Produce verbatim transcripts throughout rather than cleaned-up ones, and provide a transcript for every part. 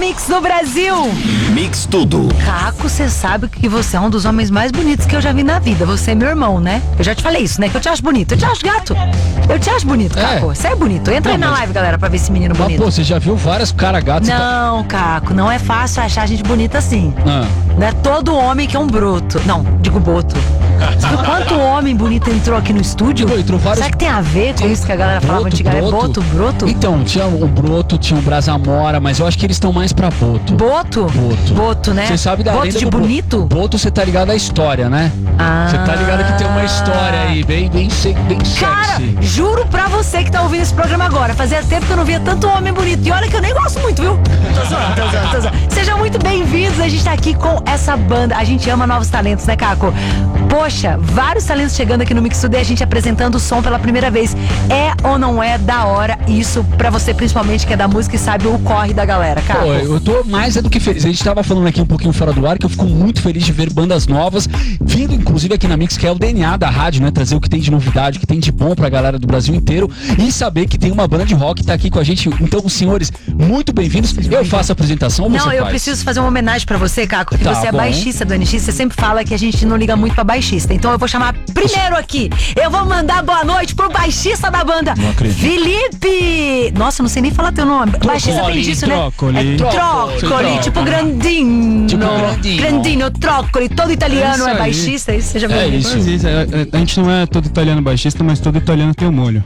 Mix do Brasil. Mix tudo. Caco, você sabe que você é um dos homens mais bonitos que eu já vi na vida. Você é meu irmão, né? Eu já te falei isso, né? Que eu te acho bonito. Eu te acho gato. Eu te acho bonito, Caco. Você é, é bonito. Entra aí na live, galera, pra ver esse menino bonito. Mas, pô, você já viu vários cara gatos? Não, tá... Caco, não é fácil achar a gente bonita assim. Ah. Não é todo homem que é um broto. Não, digo boto. Sabe quanto homem bonito entrou aqui no estúdio? Pô, entrou vários... Será que tem a ver com isso que a galera falava antigamente? É boto, broto? Então, tinha o broto, tinha o Brasamora, mas eu acho que eles estão mais pra boto. Boto? Boto. Boto, né? Você sabe da boto lenda de do bonito? Boto, você tá ligado à história, né? Ah. Você tá ligado que tem uma história aí, bem, bem, bem Cara, sexy. juro pra você que tá ouvindo esse programa agora, fazia tempo que eu não via tanto homem bonito. E olha que eu nem gosto muito, viu? Tô zoando, tô zoando, tô zoando. Sejam muito bem-vindos, a gente tá aqui com essa banda. A gente ama novos talentos, né, Caco? Poxa, vários talentos chegando aqui no Mix Tudo e a gente apresentando o som pela primeira vez. É ou não é da hora isso pra você, principalmente que é da música e sabe o corre da galera, Caco? Pô, eu tô mais é do que feliz. A gente tava falando aqui um pouquinho fora do ar que eu fico muito feliz de ver bandas novas vindo, inclusive aqui na Mix, que é o D N A da rádio, né? Trazer o que tem de novidade, o que tem de bom pra galera do Brasil inteiro e saber que tem uma banda de rock que tá aqui com a gente. Então, senhores, muito bem-vindos. Eu faço a apresentação ou você Não, eu faz? preciso fazer uma homenagem pra você, Caco, que Tá você é bom. baixista do N X. Você sempre fala que a gente não liga muito pra baixista. Então eu vou chamar primeiro aqui. Eu vou mandar boa noite pro baixista da banda, Não acredito. Felipe. Nossa, não sei nem falar teu nome. Baixista tem disso, né? Trócoli. É trócoli, Trócoli. tipo grandinho. Tipo grandinho. Grandinho, trócoli. Todo italiano isso é aí. baixista. Isso seja É bem-vindo. isso. Mas isso, é, é, a gente não é todo italiano baixista, mas todo italiano tem o molho.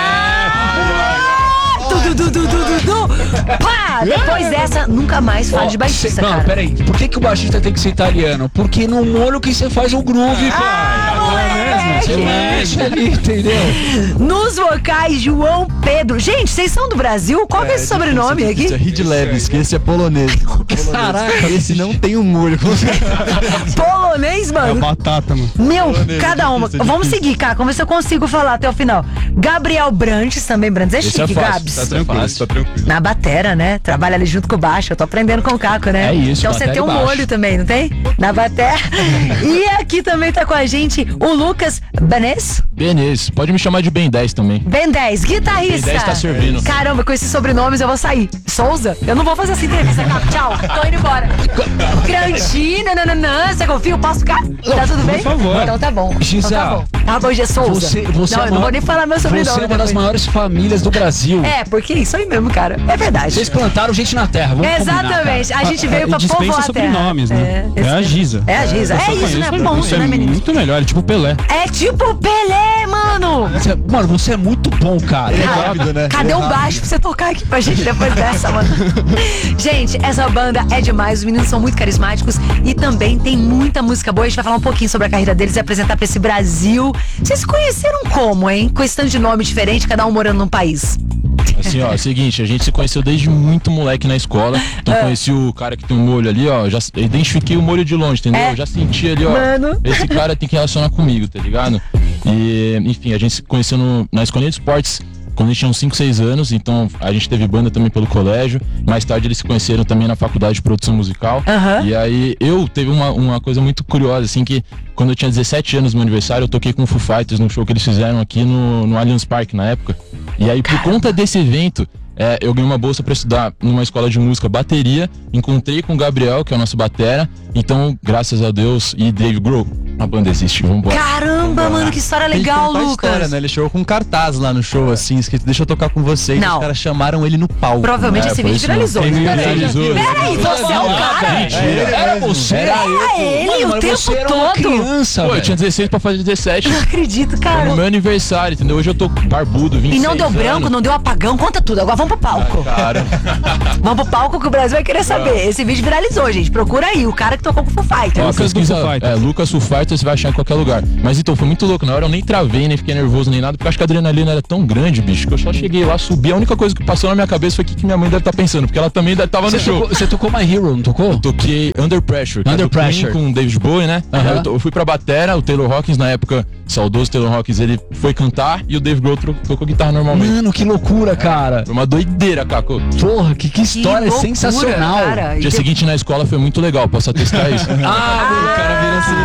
Ah! Du, du, du, du, du, du. Pá! Depois dessa, nunca mais fala de baixista, Não, cara. peraí. Por que, que o baixista tem que ser italiano? Porque no molho que você faz o groove, pai. Ah, moleque! Você mexe ali, entendeu? Nos vocais, João Pedro. Gente, vocês são do Brasil? Qual que é esse sobrenome aqui? Esse é Ridlewski, esse é polonês. Caraca. Esse não tem um molho. Polonês, É mano. batata, mano. Meu, Polonês, cada uma. difícil, é Vamos difícil. seguir, cara. Vamos ver se eu consigo falar até o final. Gabriel Brantes, também Brantes. É Esse é chique, fácil, Gabs. tá tranquilo, tá tranquilo. Na batera, né? Trabalha ali junto com o baixo. Eu tô aprendendo com o Caco, né? É isso, Então você batera tem e um baixo. molho também, não tem? Na batera. E aqui também tá com a gente o Lucas Benes. Benes, pode me chamar de Ben dez também. Ben dez, guitarrista. Ben dez tá servindo. Caramba, com esses sobrenomes eu vou sair. Souza? Eu não vou fazer essa entrevista, Caco. Tchau, tô indo embora. Grantina, nananã, você confia? Eu posso ficar? Tá tudo bem? por favor. Então tá bom. Gisa, então tá bom. Tá bom, G. Souza. Você, você não, é eu não maior- vou nem falar meu sobrenome. Você é uma das depois. maiores famílias do Brasil. É, porque isso aí mesmo, cara. É verdade. Vocês plantaram gente na terra, vamos combinar, Exatamente. cara. A gente veio pra E dispensa povoar a terra. sobrenomes, né? É, esse- a Giza. É a Giza. Eu É só isso, né? conheço, Ponto, isso é né, menino? muito melhor, é tipo Pelé. É tipo o Pelé, mano. Você- mano, você é muito bom, cara. É Cara, rápido, né? Cadê É o rápido. baixo pra você tocar aqui pra gente depois dessa, mano? Gente, essa banda é demais, os meninos são muito carismáticos e também tem muita música boa. A gente vai falar um pouquinho sobre a carreira deles e apresentar pra esse Brasil. Vocês se conheceram como, hein? Com esse tanto de nome diferente, cada um morando num país. Assim, ó, é o seguinte, a gente se conheceu desde muito moleque na escola. Então conheci o cara que tem um molho ali, ó. Já identifiquei o molho de longe, entendeu? É. Eu já senti ali, ó. Mano. Esse cara tem que relacionar comigo, tá ligado? E, enfim, a gente se conheceu no, na escolinha de esportes quando a gente tinha uns cinco, seis anos. Então a gente teve banda também pelo colégio. Mais tarde eles se conheceram também na faculdade de produção musical. Aham. E aí eu teve uma, uma coisa muito curiosa, assim, que quando eu tinha dezessete anos no meu aniversário, eu toquei com o Foo Fighters num show que eles fizeram aqui no, no Allianz Parque na época. E aí, por conta desse evento, é, eu ganhei uma bolsa pra estudar numa escola de música bateria. Encontrei com o Gabriel, que é o nosso batera. Então, graças a Deus, e Dave Grohl, a banda existe. Vambora. Caramba, mano, que história Tem que legal, contar a Lucas. história, né? Ele chegou com um cartaz lá no show, assim, escrito, deixa eu tocar com vocês. Não. Os caras chamaram ele no palco. Provavelmente É, esse foi vídeo isso viralizou. mesmo. Peraí, Viralizou. Peraí, você é o cara? Mentira. Era você? Era ele Mano, o mas tempo você era uma todo. criança, Pô, eu velho. tinha dezesseis pra fazer dezessete. Não acredito, Foi cara. no meu aniversário, entendeu? Hoje eu tô barbudo, vinte e E seis não deu branco, anos. não deu apagão, conta tudo. Agora vamos pro palco. Cara, Vamos pro palco que o Brasil vai querer saber. Esse vídeo viralizou, gente. Procura aí, o cara que tocou com o Foo Fighters. ó, Lucas pesquisa, do Foo Fighters. é, Lucas Foo Fighters, você vai achar em qualquer lugar. Mas então, foi muito louco. Na hora eu nem travei, nem fiquei nervoso, nem nada, porque eu acho que a adrenalina era tão grande, bicho, que eu só cheguei lá, subi. A única coisa que passou na minha cabeça foi o que que minha mãe deve estar pensando, porque ela também deve tava no Você show. tocou, você tocou My Hero, não tocou? Toquei Under Pressure, que é Under do Queen, Pressure. com o David Bowie, né? Aham. Aí eu, to- eu fui pra batera, o Taylor Hawkins, na época, saudoso Taylor Hawkins, ele foi cantar e o Dave Grohl tro- tocou guitarra normalmente. Mano, que loucura, cara. Foi uma doideira, Caco. Porra, que, que história loucura, sensacional. cara. E Dia deu- seguinte na escola foi muito legal, posso atestar isso. Ah, O cara vira celebridade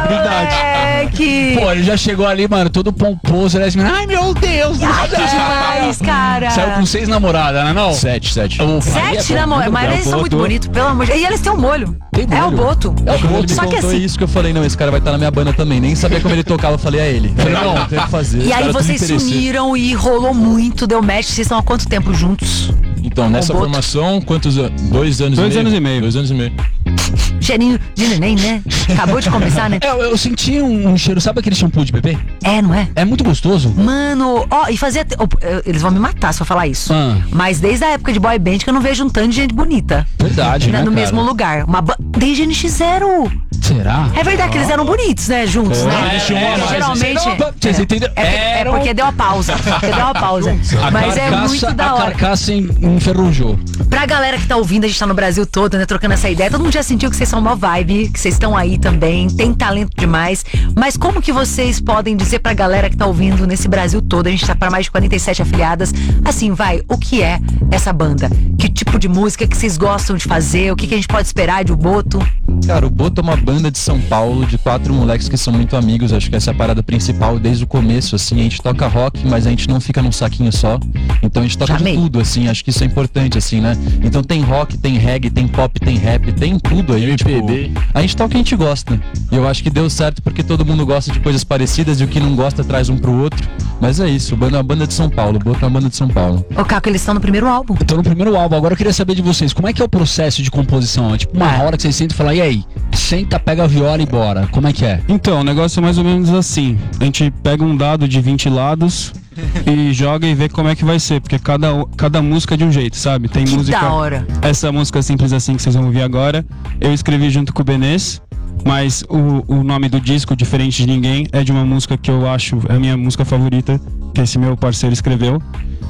moleque! Pô, ele já chegou ali, mano, todo pomposo, né? Ai, meu Deus! Ai, que demais, cara! Saiu com seis namoradas, né, não? Sete, sete. Opa, Sete aí é bom, namorados, mas é eles são Boto. muito bonitos, pelo amor de Deus. E eles têm um molho. Tem É o molho. Boto. É o Quando ele Boto. me Só que contou assim- isso que eu falei, não, esse cara vai estar na minha banda também. Nem sabia como ele tocava, eu falei, é ele. Falei, não, tem que fazer. E aí caras tudo vocês se interessantes. uniram e rolou muito, deu match. Vocês estão há quanto tempo juntos? Então, nessa Boto. formação, quantos anos? Dois anos Dois e meio? anos e meio. Dois anos e meio. Cheirinho de neném, né? Acabou de começar, né? É, eu, eu senti um, um cheiro, sabe aquele shampoo de bebê? É, não é? É muito gostoso. Mano, ó, e fazia. ó, eles vão me matar se eu falar isso. Ah. Mas desde a época de boy band que eu não vejo um tanto de gente bonita. Verdade, né, né, no cara? mesmo lugar. Uma ba... Desde N X Zero. Será? É verdade que eles eram bonitos, né? Juntos, né? eles tinham uma mais, Geralmente. Você- você entendeu? É, é Eram- porque deu a pausa. Porque deu a pausa. A Mas é carcaça- muito da A hora. carcaça en- enferrujou. Pra galera que tá ouvindo, a gente tá no Brasil todo, né? Trocando essa ideia. Todo mundo já sentiu que vocês são uma vibe, que vocês estão aí também, tem talento demais. Mas como que vocês podem dizer pra galera que tá ouvindo nesse Brasil todo? A gente tá pra mais de quarenta e sete afiliadas. Assim, vai, o que é essa banda? Que tipo de música que vocês gostam de fazer? O que, que a gente pode esperar de O Boto? Cara, o Boto é uma banda de São Paulo, de quatro moleques que são muito amigos. Acho que essa é a parada principal desde o começo, assim. A gente toca rock, mas a gente não fica num saquinho só. Então a gente toca Já de amei. tudo, assim. Acho que isso é importante, assim, né? Então tem rock, tem reggae, tem pop, tem rap, tem tudo aí, M P tipo... B. A gente toca o que a gente gosta. E eu acho que deu certo porque todo mundo gosta de coisas parecidas e o que não gosta traz um pro outro. Mas é isso, o banda é uma banda de São Paulo. O Boto é uma banda de São Paulo. Ô, Caco, eles estão no primeiro álbum. Eu tô no primeiro álbum, agora eu queria saber de vocês, como é que é o processo de composição? É tipo uma É. hora que vocês sentam e falam, e aí? Senta, pega a viola e bora. Como é que é? Então, o negócio é mais ou menos assim. A gente pega um dado de vinte lados e joga e vê como é que vai ser. Porque cada, cada música é de um jeito, sabe? Tem Que música... da hora. Essa música Simples Assim que vocês vão ouvir agora, eu escrevi junto com o Benês. Mas o, o nome do disco, Diferente de Ninguém, é de uma música que eu acho é a minha música favorita, que esse meu parceiro escreveu.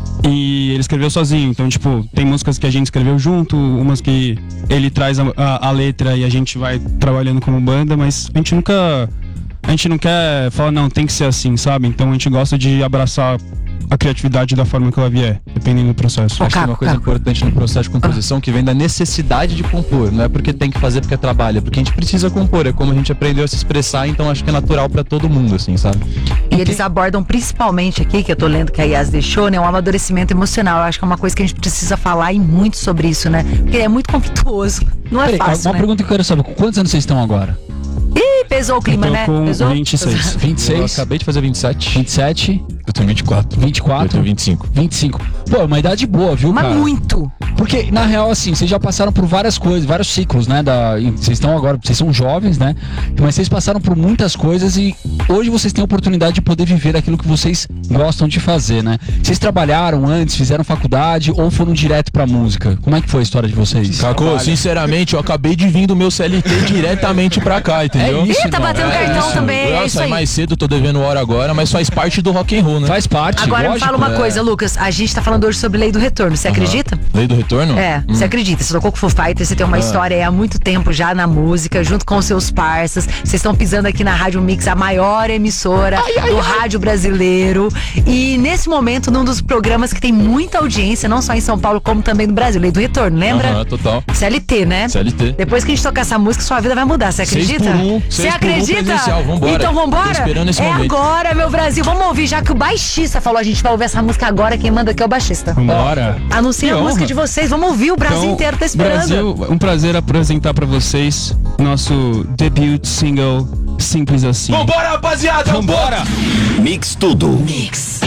E ele escreveu sozinho, então, tipo, tem músicas que a gente escreveu junto, umas que ele traz a, a, a letra e a gente vai trabalhando como banda, mas a gente nunca. A gente não quer falar, não, tem que ser assim, sabe? Então a gente gosta de abraçar a criatividade da forma que ela vier, dependendo do processo. Ô, Acho que tem Caco, uma coisa Caco. importante no processo de composição que vem da necessidade de compor. Não é porque tem que fazer porque é trabalho, é porque a gente precisa compor. É como a gente aprendeu a se expressar, então acho que é natural pra todo mundo, assim, sabe? E eles abordam principalmente aqui, que eu tô lendo que a Yas deixou, né? Um amadurecimento emocional. Eu acho que é uma coisa que a gente precisa falar e muito sobre isso, né? Porque é muito conflituoso. Não é Peraí, fácil, uma né? pergunta que eu quero saber, com quantos anos vocês estão agora? Ih, pesou o clima, Eu tô né? com Pesou? vinte e seis. vinte e Eu seis? acabei de fazer vinte e sete. vinte e sete? Eu tenho vinte e quatro. vinte e quatro? Eu tenho vinte e cinco. vinte e cinco. Pô, é uma idade boa, viu, Mas cara? muito. Porque, na real, assim, vocês já passaram por várias coisas, vários ciclos, né? Da, e vocês estão agora, vocês são jovens, né? Mas vocês passaram por muitas coisas e hoje vocês têm a oportunidade de poder viver aquilo que vocês gostam de fazer, né? Vocês trabalharam antes, fizeram faculdade ou foram direto pra música? Como é que foi a história de vocês? Caco, sinceramente, eu acabei de vir do meu C L T diretamente pra cá, entendeu? É isso, Ih, tá irmão. batendo É cartão isso. também, Eu é ia isso sair aí. mais cedo, tô devendo hora agora, mas faz parte do rock and roll, né? Faz parte, Agora me lógico. fala uma é. coisa, Lucas. A gente tá falando hoje sobre Lei do Retorno. Você acredita? Lei do retorno? É, você acredita, você tocou com o Foo Fighters, você tem uma história aí há muito tempo já na música, junto com os seus parças, vocês estão pisando aqui na Rádio Mix, a maior emissora do rádio brasileiro, e nesse momento, num dos programas que tem muita audiência, não só em São Paulo, como também no Brasil, Lei do Retorno, lembra? Aham, total. C L T, né? C L T. Depois que a gente tocar essa música, sua vida vai mudar, você Seis acredita? por um, Você seis por um acredita? presencial, vambora. Então vambora? Tô esperando esse é momento. agora, meu Brasil, vamos ouvir, já que o baixista falou, a gente vai ouvir essa música agora, quem manda aqui é o baixista. Vambora. Anuncia Que a música honra. de vocês, vamos ouvir, o Brasil Então, inteiro tá esperando. Brasil, um prazer apresentar pra vocês nosso debut single Simples Assim. Vambora, rapaziada! Vambora! Mix Tudo. Mix.